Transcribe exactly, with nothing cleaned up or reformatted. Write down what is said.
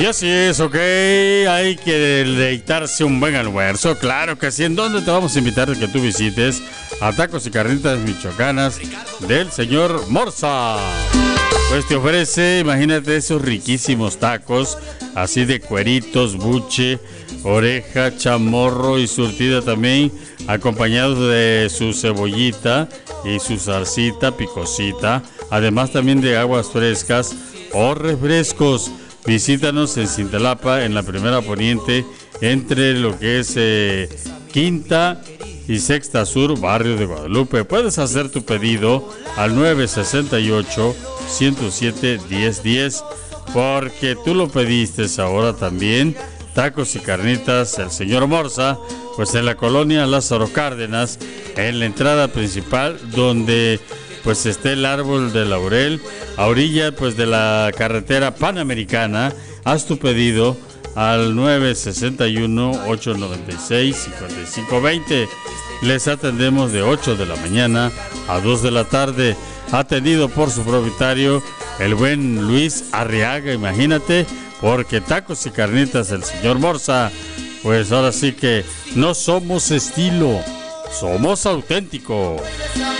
Y así es, ok, hay que deleitarse un buen almuerzo, claro que sí. ¿En dónde te vamos a invitar a que tú visites? A Tacos y Carnitas Michoacanas del señor Morza. Pues te ofrece, imagínate esos riquísimos tacos, así de cueritos, buche, oreja, chamorro y surtida también, acompañados de su cebollita y su salsita picosita, además también de aguas frescas o refrescos. Visítanos en Cintalapa, en la primera poniente, entre lo que es eh, Quinta y Sexta Sur, barrio de Guadalupe. Puedes hacer tu pedido al nueve sesenta y ocho, ciento siete, diez diez, porque tú lo pediste ahora también. Tacos y Carnitas, el señor Morza, pues en la colonia Lázaro Cárdenas, en la entrada principal, donde pues esté el árbol de laurel, a orilla pues de la carretera Panamericana. Haz tu pedido al nueve sesenta y uno, ocho noventa y seis, cincuenta y cinco veinte. Les atendemos de ocho de la mañana a dos de la tarde, atendido por su propietario, el buen Luis Arriaga, imagínate, porque Tacos y Carnitas el señor Morza, pues ahora sí que no somos estilo, somos auténticos.